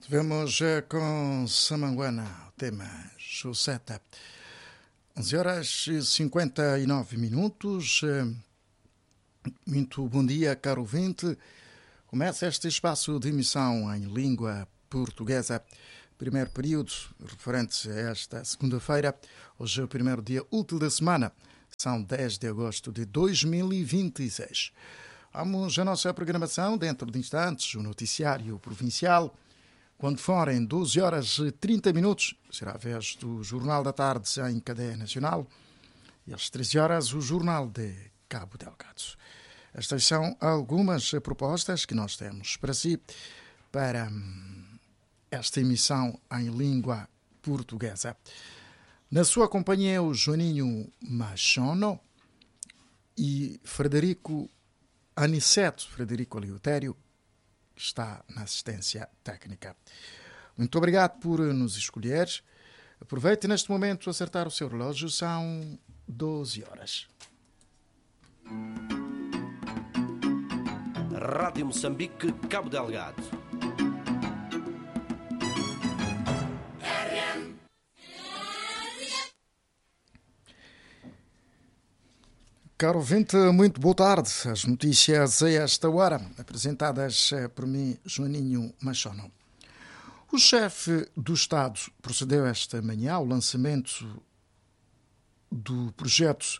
Vamos com Samanguana, o tema Joseta. 11 horas e 59 minutos. Muito bom dia, caro ouvinte. Começa este espaço de emissão em língua portuguesa. Primeiro período, referente a esta segunda-feira. Hoje é o primeiro dia útil da semana. São 10 de agosto de 2026. Vamos à nossa programação. Dentro de instantes, o noticiário provincial. Quando forem 12 horas e 30 minutos, será a vez do Jornal da Tarde em cadeia nacional. E às 13 horas, o Jornal de Cabo Delgado. Estas são algumas propostas que nós temos para si, para esta emissão em língua portuguesa. Na sua companhia, o Joaninho Machono e Aniceto Frederico Eleutério, que está na assistência técnica. Muito obrigado por nos escolher. Aproveite neste momento acertar o seu relógio. São 12 horas. Rádio Moçambique, Cabo Delgado. Caro ouvinte, muito boa tarde. As notícias a esta hora, apresentadas por mim, Joaninho Machono. O chefe do Estado procedeu esta manhã ao lançamento do projeto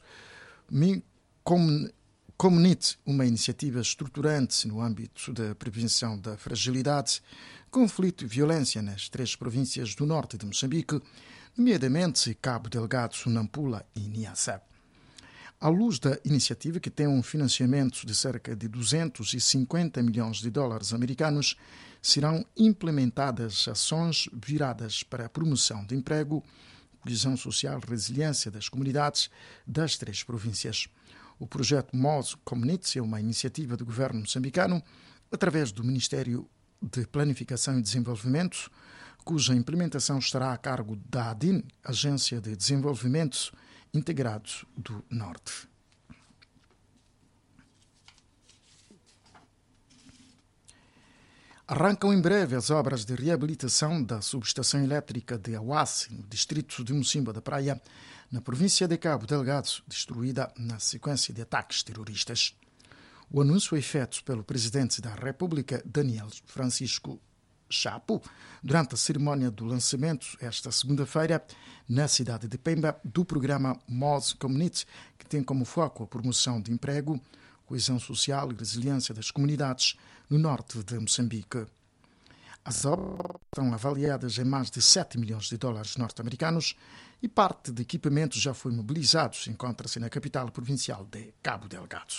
Comunite, uma iniciativa estruturante no âmbito da prevenção da fragilidade, conflito e violência nas 3 províncias do norte de Moçambique, nomeadamente Cabo Delgado, Nampula e Niassa. À luz da iniciativa, que tem um financiamento de cerca de 250 milhões de dólares americanos, serão implementadas ações viradas para a promoção de emprego, coesão social e resiliência das comunidades das 3 províncias. O projeto MOS Community é uma iniciativa do governo moçambicano, através do Ministério de Planificação e Desenvolvimento, cuja implementação estará a cargo da ADIN, Agência de Desenvolvimento Integrado do Norte. Arrancam em breve as obras de reabilitação da subestação elétrica de Awassi, no distrito de Mocimboa da Praia, na província de Cabo Delgado, destruída na sequência de ataques terroristas. O anúncio foi feito pelo presidente da República, Daniel Francisco Chapo, durante a cerimónia do lançamento, esta segunda-feira, na cidade de Pemba, do programa MOS Community, que tem como foco a promoção de emprego, coesão social e resiliência das comunidades no norte de Moçambique. As obras estão avaliadas em mais de 7 milhões de dólares norte-americanos e parte de equipamentos já foi mobilizado, encontra-se na capital provincial de Cabo Delgado.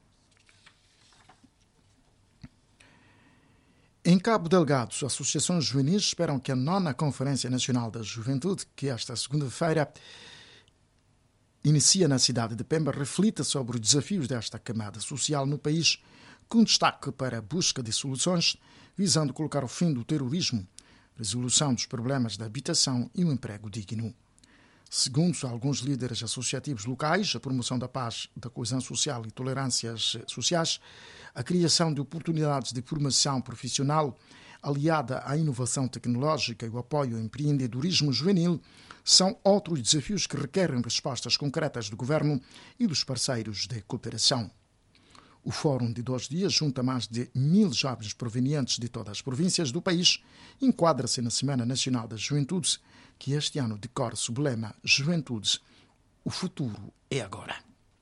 Em Cabo Delgado, as associações juvenis esperam que a 9ª Conferência Nacional da Juventude, que esta segunda-feira inicia na cidade de Pemba, reflita sobre os desafios desta camada social no país, com destaque para a busca de soluções visando colocar o fim do terrorismo, resolução dos problemas da habitação e um emprego digno. Segundo alguns líderes associativos locais, a promoção da paz, da coesão social e tolerâncias sociais, a criação de oportunidades de formação profissional, aliada à inovação tecnológica e o apoio ao empreendedorismo juvenil, são outros desafios que requerem respostas concretas do governo e dos parceiros de cooperação. O fórum de 2 dias junta mais de 1.000 jovens provenientes de todas as províncias do país, enquadra-se na Semana Nacional da Juventude, que este ano decorre-se o lema Juventude, o futuro é agora.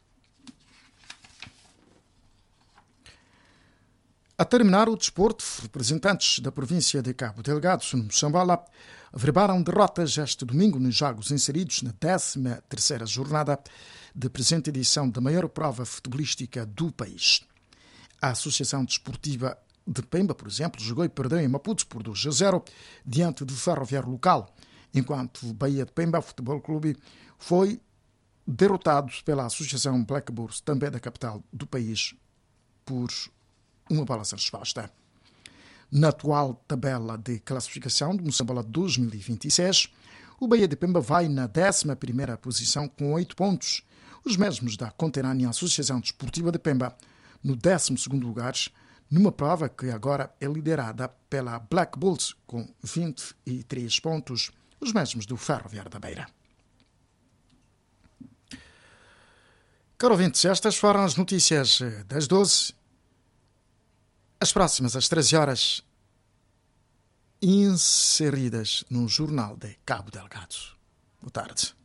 A terminar o desporto, representantes da província de Cabo Delgado, no Moçambola, averbaram derrotas este domingo nos jogos inseridos na 13ª jornada da presente edição da maior prova futebolística do país. A Associação Desportiva de Pemba, por exemplo, jogou e perdeu em Maputo por 2-0 diante do Ferroviário local, enquanto o Bahia de Pemba Futebol Clube foi derrotado pela Associação Black Bulls, também da capital do país, por uma bola sem resposta. Na atual tabela de classificação do Moçambola 2026, o Bahia de Pemba vai na 11ª posição com 8 pontos, os mesmos da conterrânea Associação Desportiva de Pemba, no 12º lugar, numa prova que agora é liderada pela Black Bulls com 23 pontos, os mesmos do Ferroviário da Beira. Caro ouvintes, estas foram as notícias das 12. As próximas, às 13 horas, inseridas no Jornal de Cabo Delgado. Boa tarde.